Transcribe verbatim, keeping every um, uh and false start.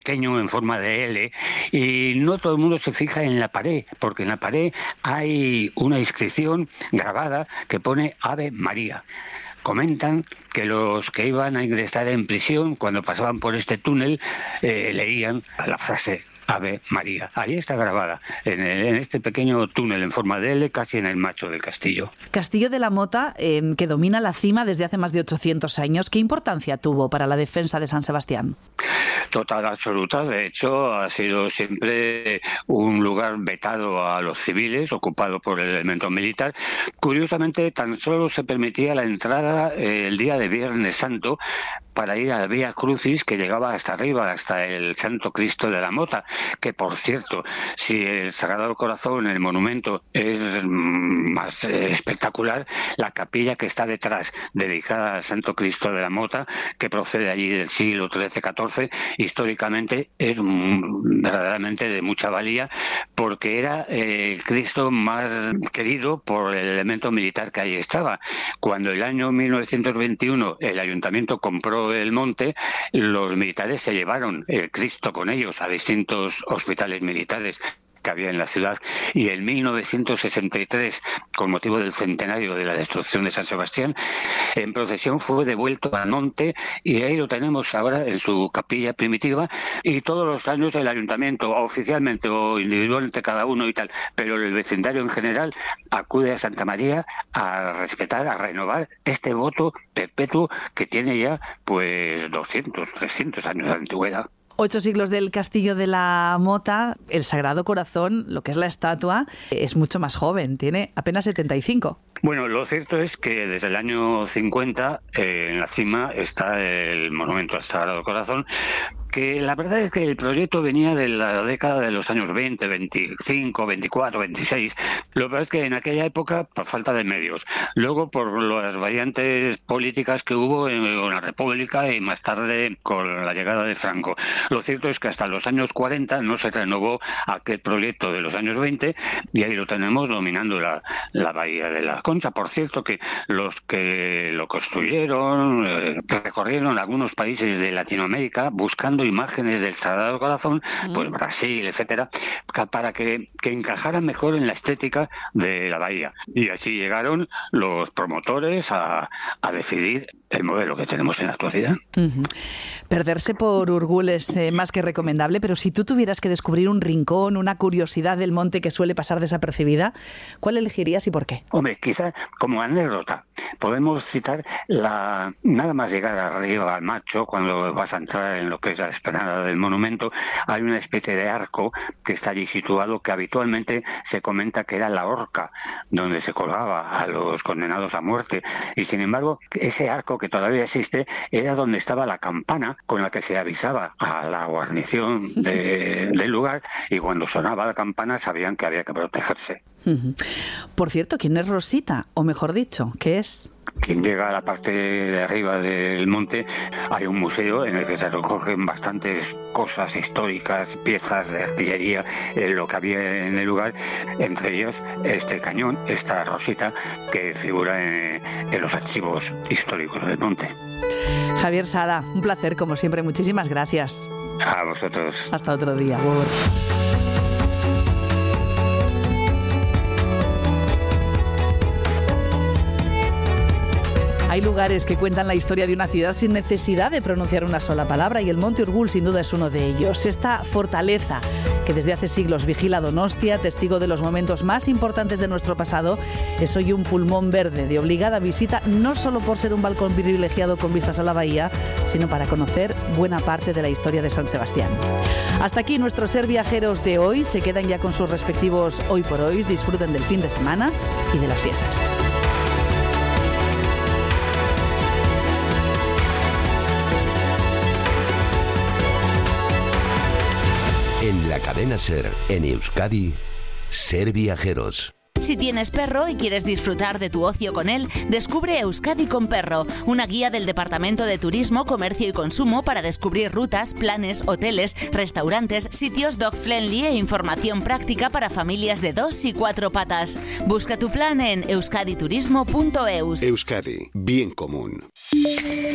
pequeño en forma de L, y no todo el mundo se fija en la pared, porque en la pared hay una inscripción grabada que pone Ave María. Comentan que los que iban a ingresar en prisión, cuando pasaban por este túnel, eh, leían la frase Ave María. Ahí está grabada, en, el, en este pequeño túnel en forma de L, casi en el macho del castillo. Castillo de la Mota, eh, que domina la cima desde hace más de ochocientos años, ¿qué importancia tuvo para la defensa de San Sebastián? Total, absoluta. De hecho, ha sido siempre un lugar vetado a los civiles, ocupado por el elemento militar. Curiosamente, tan solo se permitía la entrada eh, el día de Viernes Santo para ir a la Vía Crucis, que llegaba hasta arriba, hasta el Santo Cristo de la Mota, que por cierto, si el Sagrado Corazón, el monumento, es más eh, espectacular, la capilla que está detrás, dedicada al Santo Cristo de la Mota, que procede allí del siglo trece catorce, históricamente es verdaderamente de mucha valía, porque era eh, el Cristo más querido por el elemento militar que ahí estaba. Cuando el año mil novecientos veintiuno el ayuntamiento compró el monte, los militares se llevaron el Cristo con ellos a distintos hospitales militares que había en la ciudad, y en mil novecientos sesenta y tres, con motivo del centenario de la destrucción de San Sebastián, en procesión fue devuelto al monte, y ahí lo tenemos ahora en su capilla primitiva, y todos los años el ayuntamiento, oficialmente o individualmente cada uno y tal, pero el vecindario en general acude a Santa María a respetar, a renovar este voto perpetuo que tiene ya pues doscientos, trescientos años de antigüedad. Ocho siglos del Castillo de la Mota, el Sagrado Corazón, lo que es la estatua, es mucho más joven, tiene apenas setenta y cinco. Bueno, lo cierto es que desde el año cincuenta eh, en la cima está el monumento al Sagrado Corazón, que la verdad es que el proyecto venía de la década de los años veinte, veinticinco, veinticuatro, veintiséis. Lo que pasa es que en aquella época, por falta de medios, luego por las variantes políticas que hubo en la República y más tarde con la llegada de Franco. Lo cierto es que hasta los años cuarenta no se renovó aquel proyecto de los años veinte, y ahí lo tenemos dominando la, la bahía de la Concha. Por cierto, que los que lo construyeron eh, recorrieron algunos países de Latinoamérica buscando imágenes del Sagrado Corazón, mm. pues Brasil, etcétera, para que, que encajaran mejor en la estética de la bahía. Y así llegaron los promotores a, a decidir el modelo que tenemos en la actualidad. Uh-huh. Perderse por Urgul es eh, más que recomendable, pero si tú tuvieras que descubrir un rincón, una curiosidad del monte que suele pasar desapercibida, ¿cuál elegirías y por qué? Hombre, quizá como anécdota podemos citar la nada más llegar arriba al macho, cuando vas a entrar en lo que es la explanada del monumento, hay una especie de arco que está allí situado, que habitualmente se comenta que era la horca donde se colgaba a los condenados a muerte, y sin embargo ese arco, que todavía existe, era donde estaba la campana con la que se avisaba a la guarnición de, del lugar, y cuando sonaba la campana sabían que había que protegerse. Por cierto, ¿quién es Rosita? O mejor dicho, ¿qué es? Quien llega a la parte de arriba del monte, hay un museo en el que se recogen bastantes cosas históricas, piezas de artillería, eh, lo que había en el lugar, entre ellos este cañón, esta Rosita, que figura en, en los archivos históricos del monte. Javier Sada, un placer como siempre, muchísimas gracias. A vosotros. Hasta otro día. Hay lugares que cuentan la historia de una ciudad sin necesidad de pronunciar una sola palabra, y el Monte Urgul sin duda es uno de ellos. Esta fortaleza que desde hace siglos vigila Donostia, testigo de los momentos más importantes de nuestro pasado, es hoy un pulmón verde de obligada visita, no solo por ser un balcón privilegiado con vistas a la bahía, sino para conocer buena parte de la historia de San Sebastián. Hasta aquí nuestros Ser Viajeros de hoy. Se quedan ya con sus respectivos Hoy por Hoy. Disfruten del fin de semana y de las fiestas. En la cadena SER, en Euskadi, Ser Viajeros. Si tienes perro y quieres disfrutar de tu ocio con él, descubre Euskadi con Perro, una guía del Departamento de Turismo, Comercio y Consumo para descubrir rutas, planes, hoteles, restaurantes, sitios dog-friendly e información práctica para familias de dos y cuatro patas. Busca tu plan en euskaditurismo punto eus. Euskadi, bien común.